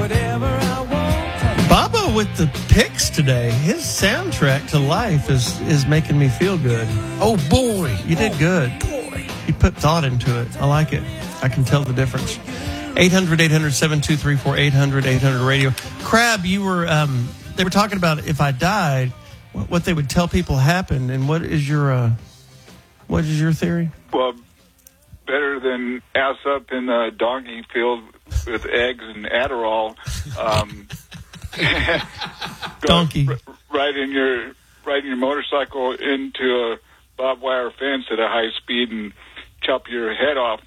Baba with the picks today. His soundtrack to life is making me feel good. Oh, boy. You did good. Boy. You put thought into it. I like it. I can tell the difference. 800-800-7234, 800-800-radio. Crab, you were, they were talking about if I died, what they would tell people happened, and what is your theory? Well, better than ass up in the donkey field with eggs and Adderall. Donkey. Riding your motorcycle into a barbed wire fence at a high speed and chop your head off.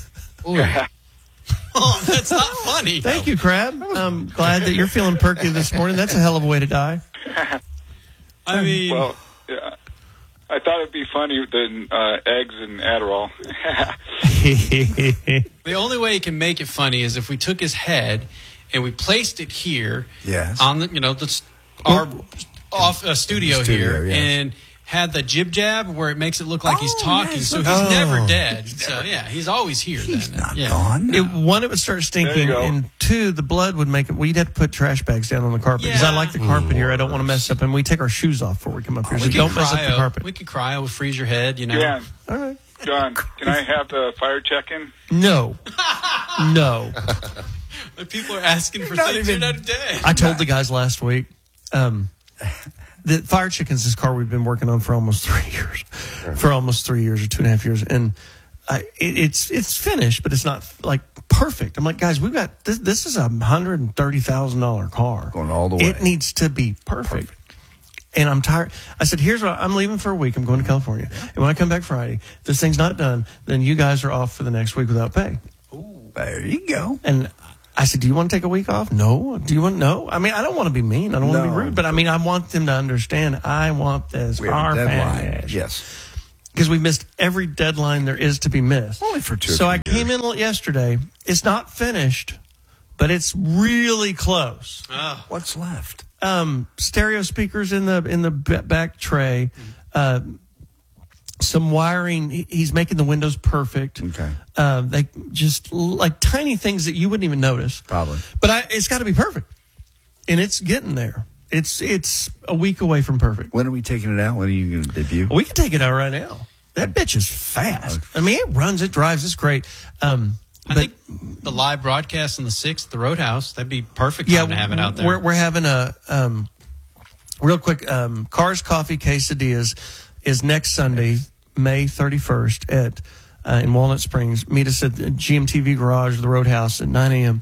Oh, that's not funny. Thank you, Crab. I'm glad that you're feeling perky this morning. That's a hell of a way to die. I mean, well, yeah, I thought it'd be funnier than eggs and Adderall. the only way you can make it funny is if we took his head and we placed it here, Yes. on the our studio here, yes. and had the jib jab where it makes it look like he's talking, yes, so he's look. never dead. So yeah, he's always here. He's then. not yeah. gone. One, it would start stinking, There you go. and two, the blood would make it. We'd have to put trash bags down on the carpet because I Yeah. like the carpet here. I don't want to mess up, and we take our shoes off before we come up here. So We could don't mess up the cryo. carpet. We could cryo. We'll freeze your head. You know. John, All right. John, can I have the fire check-in? No. No. But people are asking for not things even- you're not dead. I told the guys last week, the Fire Chicken's this car we've been working on for almost 3 years. For almost 3 years or 2.5 years. And it's finished, but it's not like perfect. I'm like, guys, we've got this is a $130,000 car. Going all the way. It needs to be perfect. And I'm tired. I said, here's what I'm leaving for a week. I'm going to California. And when I come back Friday, if this thing's not done, then you guys are off for the next week without pay. There you go. And I said, do you want to take a week off? No. Do you want? No. I mean, I don't want to be mean. I don't want to be No. rude. But I mean, I want them to understand. I want this. We have Our a deadline. finish. Yes. Because we missed every deadline there is to be missed. Only for 2 or So 3 I came in yesterday. It's not finished, but it's really close. What's left? Stereo speakers in the back tray. Some wiring. He's making the windows perfect. Okay. They just like tiny things that you wouldn't even notice. Probably. But it's got to be perfect, and it's getting there. It's a week away from perfect. When are we taking it out? When are you going to debut? We can take it out right now. That bitch is fast. I mean, it runs, it drives, it's great. I think the live broadcast on the 6th, the Roadhouse, that'd be perfect time to have it out there. We're having a real quick Cars Coffee Quesadillas is next Sunday, May 31st at in Walnut Springs. Meet us at the GMTV Garage, the Roadhouse at 9 a.m.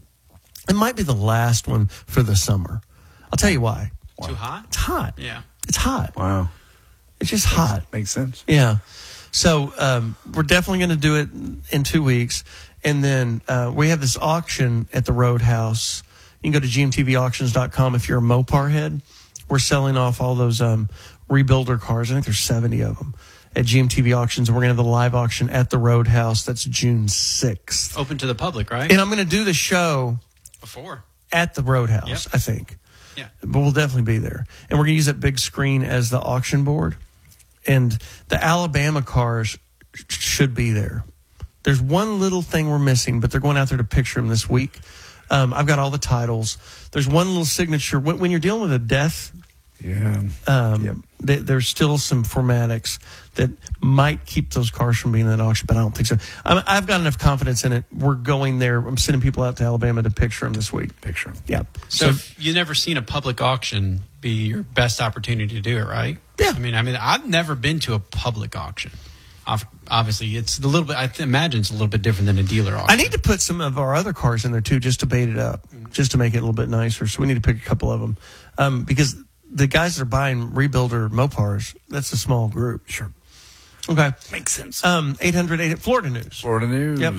It might be the last one for the summer. I'll tell you why. Too hot? It's hot. Yeah. It's hot. Wow. It's just hot. Makes sense. Yeah. So we're definitely going to do it in 2 weeks. And then we have this auction at the Roadhouse. You can go to gmtvauctions.com if you're a Mopar head. We're selling off all those rebuilder cars. I think there's 70 of them at GMTV Auctions. And we're going to have the live auction at the Roadhouse. That's June 6th. Open to the public, right? And I'm going to do the show Before. at the Roadhouse, Yep. I think. Yeah. But we'll definitely be there. And we're going to use that big screen as the auction board. And the Alabama cars should be there. There's one little thing we're missing, but they're going out there to picture them this week. I've got all the titles. There's one little signature. When you're dealing with a death, Yeah. there's still some formatics that might keep those cars from being in that auction, but I don't think so. I've got enough confidence in it. We're going there. I'm sending people out to Alabama to picture them this week. Picture 'em. Yeah. So if you've never seen a public auction be your best opportunity to do it, right? Yeah. I mean, I've never been to a public auction. Obviously, it's a little bit. I imagine it's a little bit different than a dealer auction. I need to put some of our other cars in there too, just to bait it up, just to make it a little bit nicer. So we need to pick a couple of them because the guys that are buying rebuilder Mopars, that's a small group. Sure. Okay. Makes sense. 800 Florida News. Florida News. Yep.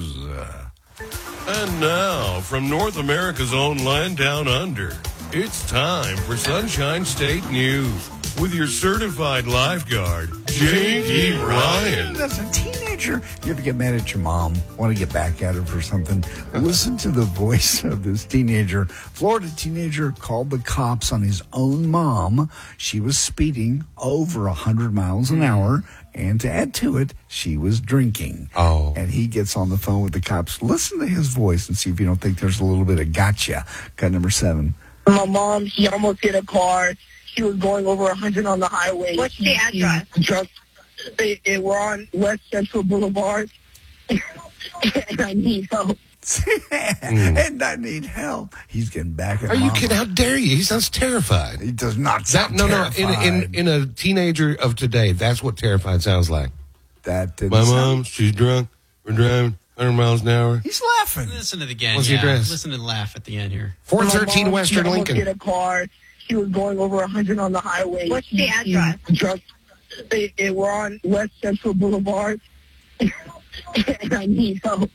And now, from North America's own land down under, it's time for Sunshine State News with your certified lifeguard, J.D. Ryan. As a teenager, you ever get mad at your mom, want to get back at her for something? Listen to the voice of this teenager. Florida teenager called the cops on his own mom. She was speeding over 100 miles an hour. And to add to it, she was drinking. Oh. And he gets on the phone with the cops. Listen to his voice and see if you don't think there's a little bit of gotcha. Cut number 7. My mom, she almost hit a car. She was going over 100 on the highway. What's the address? We're on West Central Boulevard. And I need help. And I need help. He's getting back at Are you Mama. kidding? How dare you? He sounds terrified. He does not sound No. terrified. In a teenager of today, that's what terrified sounds like. That didn't My sound- mom, she's drunk. We're driving 100 miles an hour. He's laughing. Listen to the again. What's the address? Listen to the laugh at the end here. 413 My mom, Western she almost Lincoln. hit a car. She was going over 100 on the highway. What's the address? We're on West Central Boulevard. And I need help.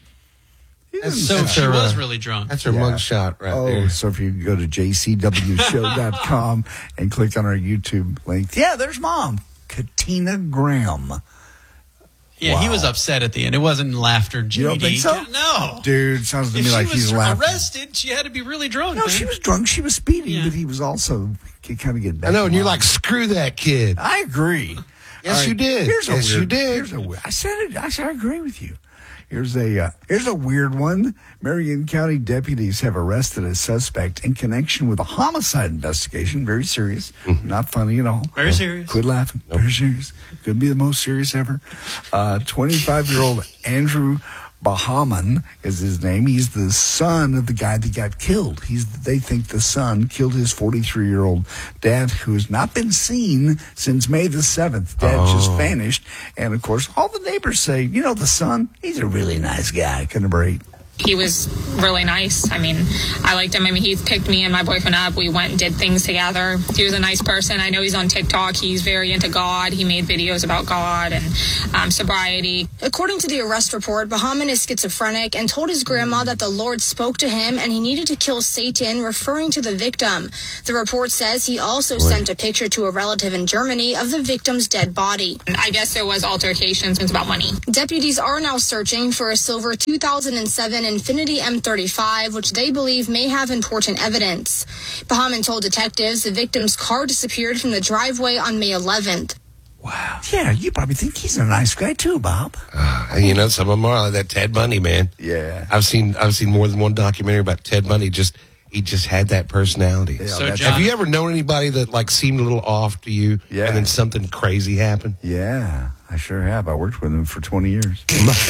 So she was really drunk. That's her mugshot right there. Oh, so if you go to jcwshow.com and click on our YouTube link, yeah, there's Mom, Katina Graham. Yeah, he Wow. was upset at the end. It wasn't laughter. GD. You don't think so? No. Dude, sounds to If me like she he's was laughing. arrested, she had to be really drunk. No, man. she was drunk. She was speeding, Yeah. but he was also kind of getting back. I know, to and you're Mom. like, screw that kid. I agree. Yes, All you did. Here's a Yes, weird, you did. Here's a, I said it. I said I agree with you. Here's a weird one. Marion County deputies have arrested a suspect in connection with a homicide investigation. Very serious. Not funny at all. Very serious. Quit laughing. Very serious. Could be the most serious ever. 25-year-old Andrew Bahaman is his name. He's the son of the guy that got killed. They think the son killed his 43-year-old dad, who has not been seen since May the 7th. Dad just vanished. And, of course, all the neighbors say, the son, he's a really nice guy. Couldn't have break. He was really nice. I mean, I liked him. I mean, he picked me and my boyfriend up. We went and did things together. He was a nice person. I know he's on TikTok. He's very into God. He made videos about God and sobriety. According to the arrest report, Bahaman is schizophrenic and told his grandma that the Lord spoke to him and he needed to kill Satan, referring to the victim. The report says he also sent a picture to a relative in Germany of the victim's dead body. I guess there was altercations about money. Deputies are now searching for a silver 2007 Infiniti M35, which they believe may have important evidence. Bahaman told detectives the victim's car disappeared from the driveway on May 11th. Wow. Yeah, you probably think he's a nice guy too, Bob. Some of them are like that Ted Bundy, man. Yeah. I've seen more than one documentary about Ted Bundy. He just had that personality. Yeah, So, that's- John, Have you ever known anybody that like seemed a little off to you, Yeah. and then something crazy happened? Yeah, I sure have. I worked with him for 20 years.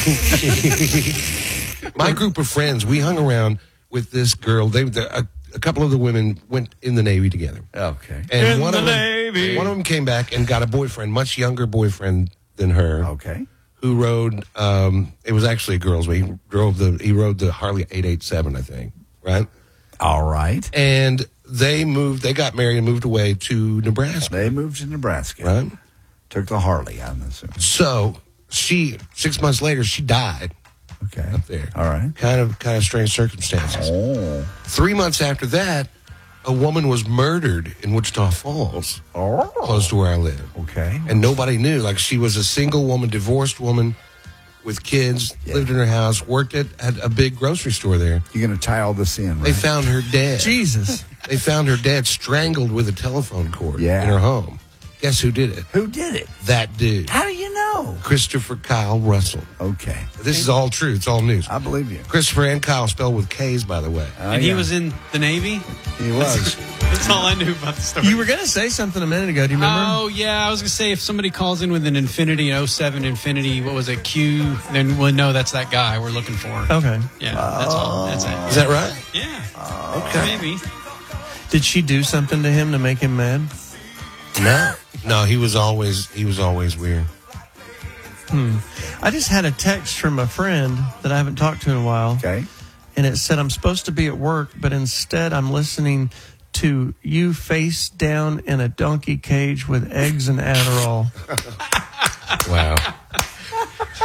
My group of friends, we hung around with this girl. A couple of the women went in the Navy together. Okay. And one of them came back and got a boyfriend, much younger boyfriend than her. Okay. Who rode? It was actually a girl's way. He rode the Harley 887, I think. Right. All right. And they got married and moved away to Nebraska. They moved to Nebraska. Right. Took the Harley, I'm assuming. So 6 months later, she died Okay. up there. All right. Kind of strange circumstances. Oh. 3 months after that, a woman was murdered in Wichita Falls, close to where I live. Okay. And nobody knew. Like, she was a single woman, divorced woman with kids, lived in her house, worked at a big grocery store there. You're going to tie all this in, right? They found her dead. Jesus. They found her dead, strangled with a telephone cord Yeah. in her home. Guess who did it? Who did it? That dude. How do you know? Christopher Kyle Russell. Okay. This is all true. It's all news. I believe you. Christopher and Kyle spelled with K's, by the way. and he was in the Navy? He was. That's all I knew about the story. You were going to say something a minute ago. Do you remember? Oh, yeah. I was going to say, if somebody calls in with an Infinity, 07 Infinity, what was it, Q, then we'll know that's that guy we're looking for. Okay. Yeah, that's all. That's it. Is that right? Yeah. Okay. Maybe. Did she do something to him to make him mad? No, he was always weird. I just had a text from a friend that I haven't talked to in a while. Okay. And it said, I'm supposed to be at work, but instead I'm listening to you face down in a donkey cage with eggs and Adderall. Wow.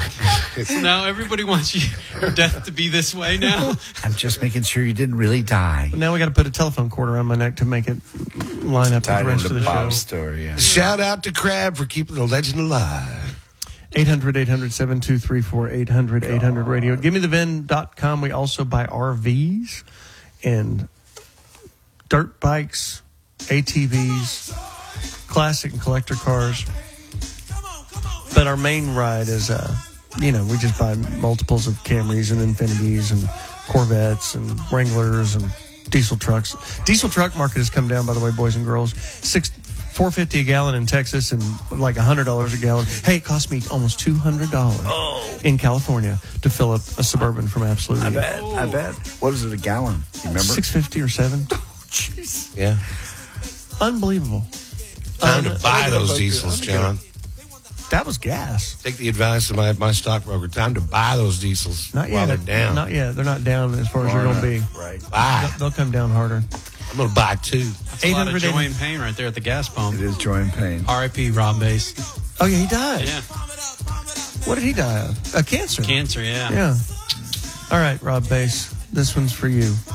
So now everybody wants your death to be this way now. I'm just making sure you didn't really die. Now we got to put a telephone cord around my neck to make it line up with Tied the rest of into the show. Bob's story. Yeah. Shout out to Crab for keeping the legend alive. 800-800-7234, 800-800-RADIO. GiveMeTheVin.com. We also buy RVs and dirt bikes, ATVs, classic and collector cars. But our main ride is, we just buy multiples of Camrys and Infinities and Corvettes and Wranglers and diesel trucks. Diesel truck market has come down, by the way, boys and girls. $4.50 a gallon in Texas and like $100 a gallon. Hey, it cost me almost $200 in California to fill up a Suburban from Absolute. I bet. What is it a gallon? You remember? $6.50 or $7. Jeez. Yeah. Unbelievable. Time to buy those diesels, John. That was gas. Take the advice of my stockbroker. Time to buy those diesels Not while yet. they're down. Not yet. They're not down as far as they're going to be. Right. Buy. They'll come down harder. I'm going to buy 2. That's a lot of joy and pain right there at the gas pump. It is joy and pain. R.I.P. Rob Bass. Oh, yeah, he died. Yeah. What did he die of? Cancer. Cancer, yeah. Yeah. All right, Rob Bass. This one's for you.